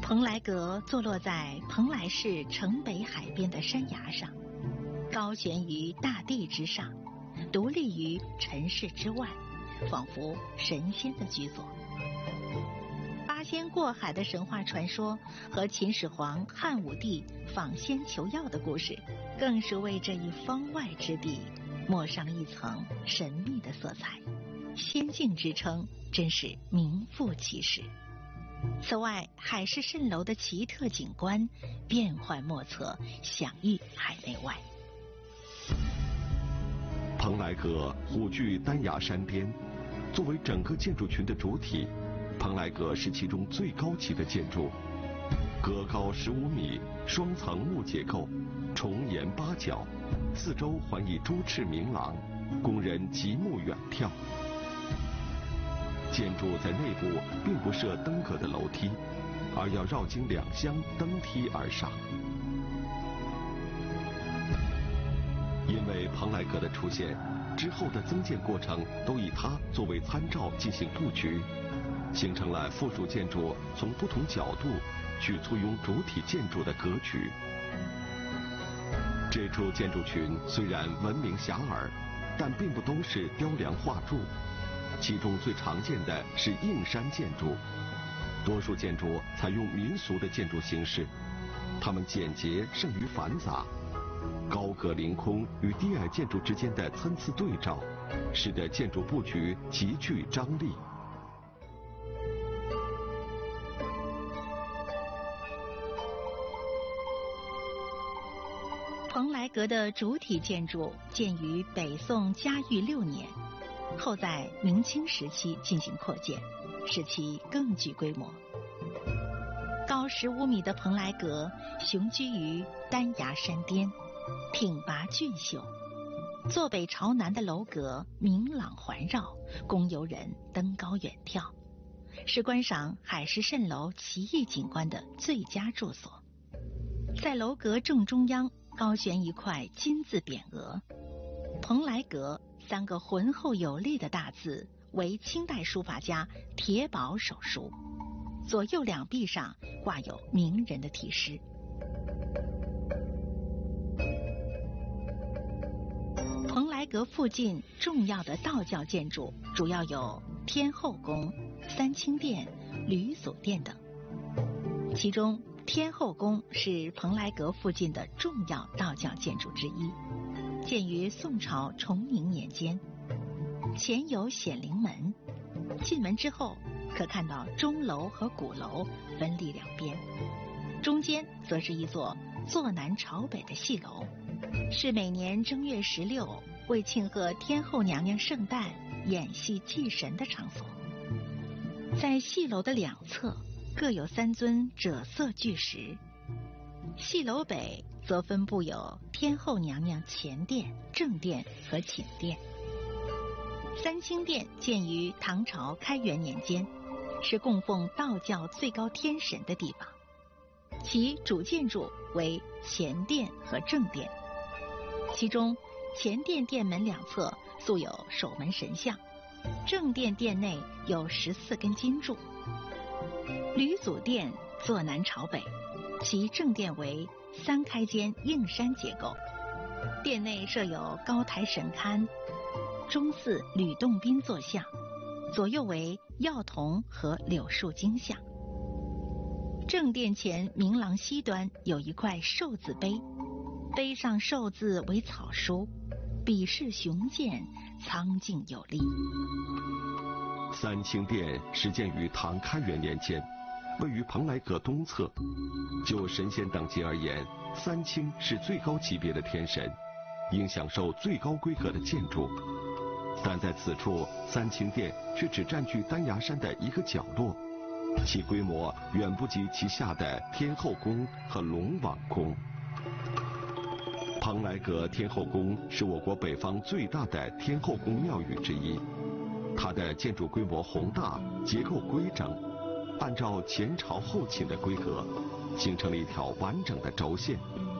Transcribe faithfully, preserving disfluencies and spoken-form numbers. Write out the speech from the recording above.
蓬莱阁坐落在蓬莱市城北海边的山崖上，高悬于大地之上，独立于尘世之外，仿佛神仙的居所。八仙过海的神话传说和秦始皇、汉武帝访仙求药的故事，更是为这一方外之地抹上了一层神秘的色彩。仙境之称真是名副其实。此外，海市蜃楼的奇特景观变幻莫测，享誉海内外。 蓬莱阁虎踞丹崖山巅，作为整个建筑群的主体，蓬莱阁是其中最高级的建筑。阁高十五米，双层木结构，重檐八角，四周环以朱翅明廊，供人极目远眺。建筑在内部并不设登阁的楼梯，而要绕经两厢登梯而上。因为蓬莱阁的出现，之后的增建过程都以它作为参照进行布局，形成了附属建筑从不同角度去簇拥主体建筑的格局。这处建筑群虽然闻名遐迩，但并不都是雕梁画柱。其中最常见的是硬山建筑，多数建筑采用民俗的建筑形式，它们简洁胜于繁杂，高阁凌空与低矮建筑之间的参差对照，使得建筑布局极具张力。 蓬莱阁的主体建筑建于北宋嘉裕六年。后在明清时期进行扩建，使其更具规模。高十五米的蓬莱阁雄居于丹崖山巅，挺拔俊秀。坐北朝南的楼阁明朗环绕，供游人登高远眺，是观赏海市蜃楼奇异景观的最佳住所。在楼阁正中央高悬一块金字匾额，蓬莱阁三个浑厚有力的大字为清代书法家铁宝手书，左右两壁上挂有名人的题诗。蓬莱阁附近重要的道教建筑主要有天后宫、三清殿、吕祖殿等，其中天后宫是蓬莱阁附近的重要道教建筑之一，建于宋朝崇宁年间，前有显灵门，进门之后可看到钟楼和鼓楼分立两边，中间则是一座坐南朝北的戏楼，是每年正月十六为庆贺天后娘娘圣诞演戏祭神的场所。在戏楼的两侧各有三尊赭色巨石，戏楼北则分布有天后娘娘前殿、正殿和寝殿。三清殿建于唐朝开元年间，是供奉道教最高天神的地方，其主建筑为前殿和正殿，其中前殿殿门两侧塑有守门神像，正殿殿内有十四根金柱。吕祖殿坐南朝北，其正殿为三开间硬山结构，殿内设有高台神龛，中祀吕洞宾坐像，左右为药童和柳树精像。正殿前明廊西端有一块寿字碑，碑上寿字为草书，笔势雄健，苍劲有力。 三清殿始建于唐开元年间，位于蓬莱阁东侧。就神仙等级而言，三清是最高级别的天神，应享受最高规格的建筑。但在此处，三清殿却只占据丹崖山的一个角落，其规模远不及其下的天后宫和龙王宫。蓬莱阁天后宫是我国北方最大的天后宫庙宇之一，它的建筑规模宏大，结构规整，按照前朝后寝的规格，形成了一条完整的轴线。